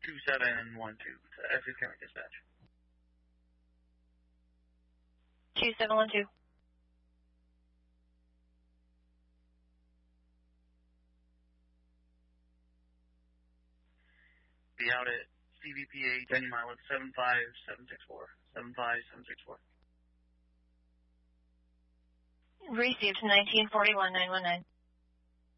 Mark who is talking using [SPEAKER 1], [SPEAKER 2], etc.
[SPEAKER 1] 2712 to Essex County Dispatch.
[SPEAKER 2] 2712.
[SPEAKER 1] Be out at CVPA 10 mile at 75764. 75764.
[SPEAKER 2] Received 1941 919.